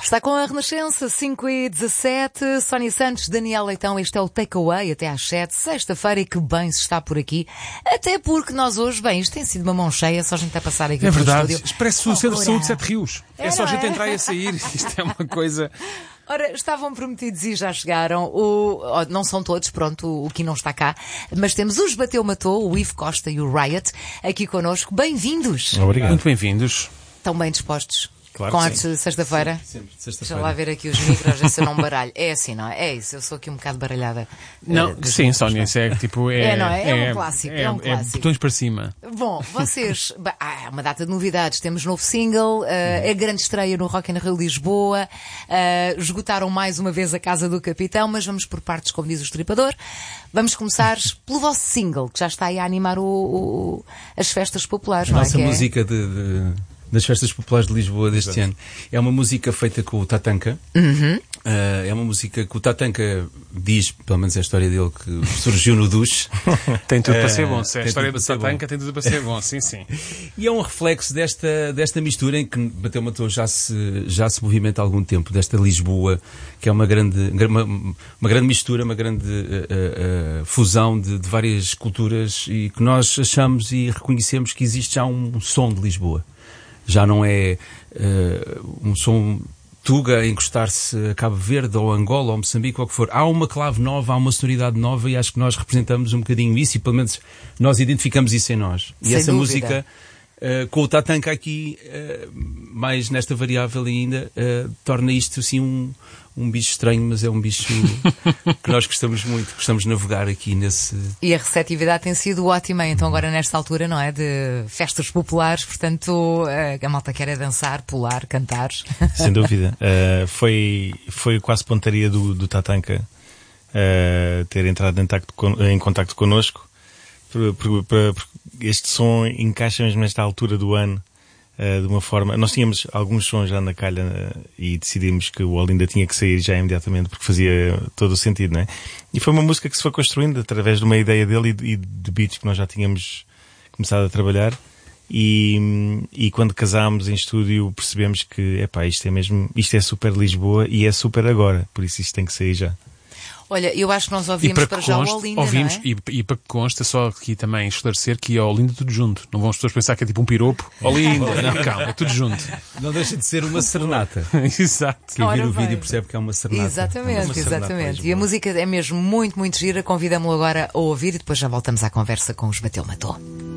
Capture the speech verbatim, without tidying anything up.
Está com a Renascença, cinco e dezassete, Sónia Santos, Daniel Leitão, este é o Takeaway até às sete, sexta-feira, e que bem se está por aqui. Até porque nós hoje, bem, isto tem sido uma mão cheia, só a gente a passar aqui é pelo verdade. estúdio. Expresso o Centro de Saúde de Sete Rios. É, É, só a não gente é? entrar e a sair. Isto é uma coisa... Ora, estavam prometidos e já chegaram. O, oh, não são todos, pronto, o, o que não está cá. Mas temos os Bateu Matou, o Ivo Costa e o Riot, aqui connosco. Bem-vindos. Obrigado. Muito bem-vindos. Estão bem dispostos? Claro Com que a sim. sexta-feira? Sempre, Deixa sexta-feira. lá ver aqui os micros, ver se eu não baralho. É assim, não é? É isso, eu sou aqui um bocado baralhada. Não, Eh, dos sim, micros, Sónia, não é? isso é tipo... É, É, não é? É um clássico, é um clássico. botões para cima. Bom, vocês, bah, há uma data de novidades, temos novo single, uh, é grande estreia no Rock in Rio Lisboa, uh, esgotaram mais uma vez a Casa do Capitão, mas vamos por partes, como diz o estripador. Vamos começar pelo vosso single, que já está aí a animar o, o- as festas populares, A não é? nossa Que é- música de, de- das festas populares de Lisboa deste Exato. ano é uma música feita com o Tatanka. Uhum. Ah, é uma música que o Tatanka diz, pelo menos é a história dele, que surgiu no duche. Tem tudo para ser Eh, bom. Se é a tem história tudo do para ser Tatanka, tem tudo para ser bom. Sim, sim. E é um reflexo desta, desta mistura em que Bateu Matou já se, já se movimenta há algum tempo, desta Lisboa, que é uma grande, uma, uma grande mistura, uma grande uh, uh, uh, fusão de, de várias culturas, e que nós achamos e reconhecemos que existe já um som de Lisboa. Já não é uh, um som tuga a encostar-se a Cabo Verde ou Angola ou Moçambique ou o que for. Há uma clave nova, há uma sonoridade nova, e acho que nós representamos um bocadinho isso, e pelo menos nós identificamos isso em nós. E Sem essa dúvida. música, uh, com o Tatanka aqui, uh, mais nesta variável ainda, uh, torna isto assim um, um bicho estranho, mas é um bicho que nós gostamos muito, gostamos de navegar aqui nesse... E a receptividade tem sido ótima, então agora nesta altura, não é? De festas populares, portanto, uh, a malta quer é dançar, pular, cantar. Sem dúvida. Uh, foi, foi quase pontaria do, do Tatanka uh, ter entrado em, tacto con- em contacto connosco. Por- por- por- por- este som encaixa mesmo nesta altura do ano, uh, de uma forma... Nós tínhamos alguns sons já na calha, uh, e decidimos que o Olinda tinha que sair já imediatamente, porque fazia todo o sentido, não é? E foi uma música que se foi construindo através de uma ideia dele e de, e de beats que nós já tínhamos começado a trabalhar. E, e quando casámos em estúdio percebemos que, epá, isto é mesmo, isto é super Lisboa e é super agora, por isso isto tem que sair já. Olha, eu acho que nós E ouvimos para para, que já o conste, Olinda, ouvimos, não é? e, e para que conste, é só aqui também esclarecer que é Olinda tudo junto. Não vão as pessoas pensar que é tipo um piropo. Olinda, não, calma, é tudo junto. Não deixa de ser uma serenata. Exato. Quem vir Ora o vídeo bem. percebe que é uma serenata. Exatamente, Uma serenata exatamente. Lisboa. E a música é mesmo muito, muito gira. Convidamo-lo agora a ouvir e depois já voltamos à conversa com os Bateu Matou.